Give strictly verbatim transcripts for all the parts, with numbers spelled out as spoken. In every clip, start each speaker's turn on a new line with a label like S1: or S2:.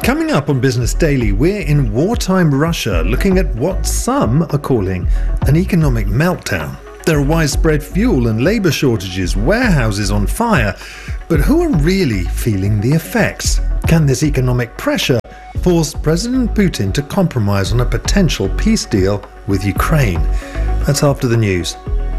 S1: Coming up on Business Daily, we're in wartime Russia looking at what some are calling an economic meltdown. There are widespread fuel and labour shortages, warehouses on fire, but who are really feeling the effects? Can this economic pressure force President Putin to compromise on a potential peace deal with Ukraine? That's after the news.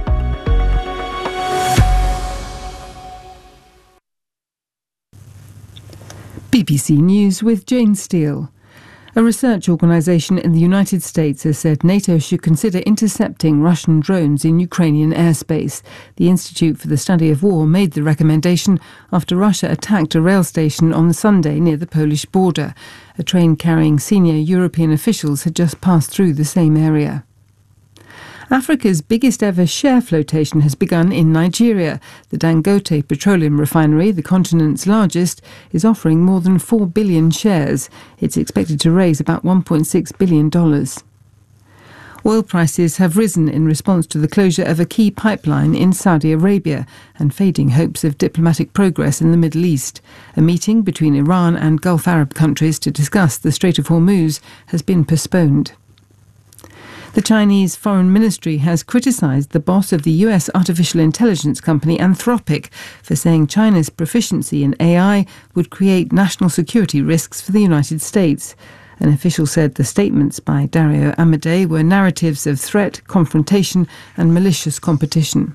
S2: B B C News with Jane Steele. A research organisation in the United States has said NATO should consider intercepting Russian drones in Ukrainian airspace. The Institute for the Study of War made the recommendation after Russia attacked a rail station on Sunday near the Polish border. A train carrying senior European officials had just passed through the same area. Africa's biggest ever share flotation has begun in Nigeria. The Dangote petroleum refinery, the continent's largest, is offering more than four billion shares. It's expected to raise about one point six billion dollars. Oil prices have risen in response to the closure of a key pipeline in Saudi Arabia and fading hopes of diplomatic progress in the Middle East. A meeting between Iran and Gulf Arab countries to discuss the Strait of Hormuz has been postponed. The Chinese Foreign Ministry has criticised the boss of the U S artificial intelligence company Anthropic for saying China's proficiency in A I would create national security risks for the United States. An official said the statements by Dario Amodei were narratives of threat, confrontation and malicious competition.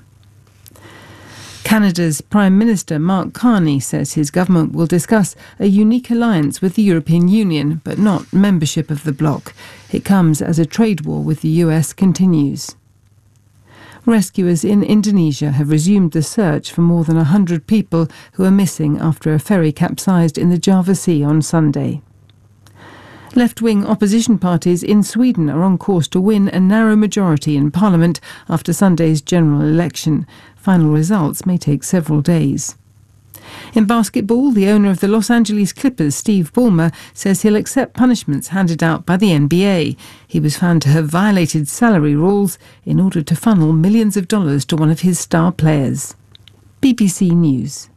S2: Canada's Prime Minister Mark Carney says his government will discuss a unique alliance with the European Union, but not membership of the bloc. It comes as a trade war with the U S continues. Rescuers in Indonesia have resumed the search for more than one hundred people who are missing after a ferry capsized in the Java Sea on Sunday. Left-wing opposition parties in Sweden are on course to win a narrow majority in Parliament after Sunday's general election. Final results may take several days. In basketball, the owner of the Los Angeles Clippers, Steve Ballmer, says he'll accept punishments handed out by the N B A. He was found to have violated salary rules in order to funnel millions of dollars to one of his star players. B B C News.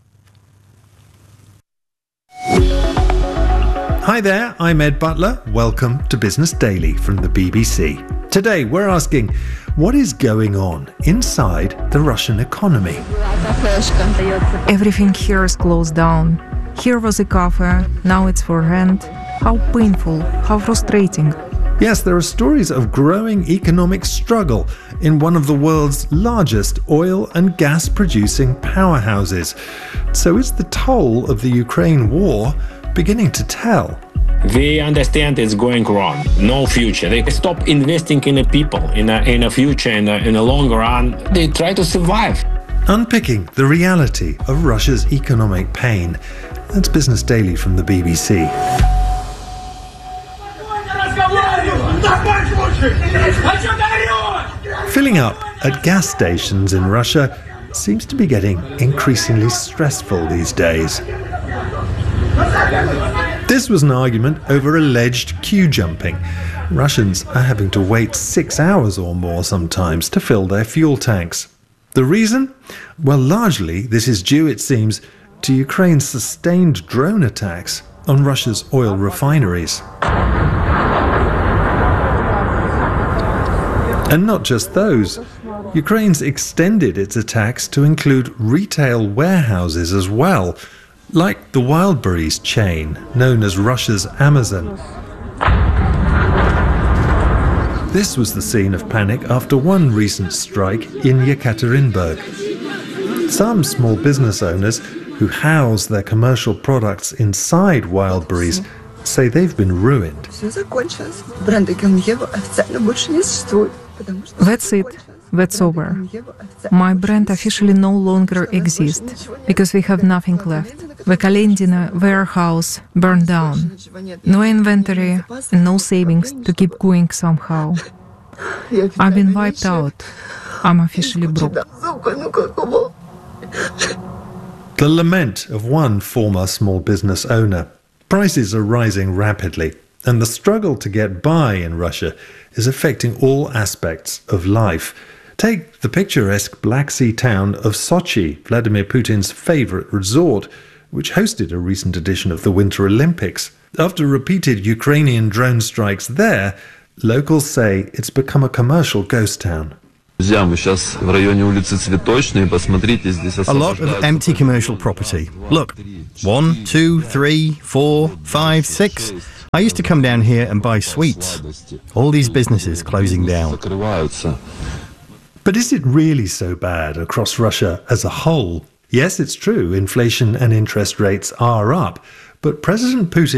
S1: Hi there, I'm Ed Butler. Welcome to Business Daily from the B B C. Today we're asking, what is going on inside the Russian economy?
S3: Everything here is closed down. Here was a cafe, now it's for rent. How painful, how frustrating.
S1: Yes, there are stories of growing economic struggle in one of the world's largest oil and gas producing powerhouses. So is the toll of the Ukraine war beginning to tell?
S4: They understand it's going wrong, no future. They stop investing in the people, in a, in a future, in a, in a long run. They try to survive.
S1: Unpicking the reality of Russia's economic pain. That's Business Daily from the B B C. Filling up at gas stations in Russia seems to be getting increasingly stressful these days. This was an argument over alleged queue jumping. Russians are having to wait six hours or more sometimes to fill their fuel tanks. The reason? Well, largely this is due, it seems, to Ukraine's sustained drone attacks on Russia's oil refineries. And not just those. Ukraine's extended its attacks to include retail warehouses as well, like the Wildberries chain, known as Russia's Amazon. This was the scene of panic after one recent strike in Yekaterinburg. Some small business owners who house their commercial products inside Wildberries say they've been ruined.
S3: That's it. That's over. My brand officially no longer exists because we have nothing left. The Kalendina warehouse burned down. No inventory and no savings to keep going somehow. I've been wiped out. I'm officially broke.
S1: The lament of one former small business owner. Prices are rising rapidly, and the struggle to get by in Russia is affecting all aspects of life. Take the picturesque Black Sea town of Sochi, Vladimir Putin's favourite resort, which hosted a recent edition of the Winter Olympics. After repeated Ukrainian drone strikes there, locals say it's become a commercial ghost town.
S5: A lot of empty commercial property. Look, one, two, three, four, five, six. I used to come down here and buy sweets. All these businesses closing down.
S1: But is it really so bad across Russia as a whole? Yes, it's true, inflation and interest rates are up, but President Putin